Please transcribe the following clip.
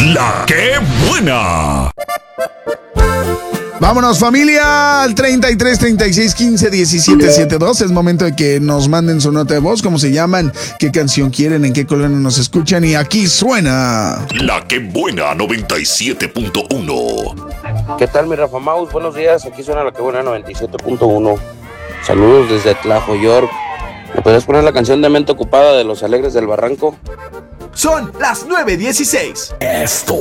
La que buena. Vámonos, familia, al 33 36 15 17 72. Es momento de que nos manden su nota de voz, cómo se llaman, qué canción quieren, en qué colonia nos escuchan. Y aquí suena La que buena 97.1. ¿Qué tal, mi Rafa Maus? Buenos días, aquí suena La que buena 97.1. Saludos desde Tlajoyork. ¿Me podrías poner la canción de Mente Ocupada de Los Alegres del Barranco? Son las 9:16. Esto